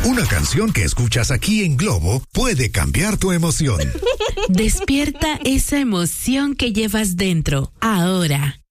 Una canción que escuchas aquí en Globo puede cambiar tu emoción. Despierta esa emoción que llevas dentro, ahora.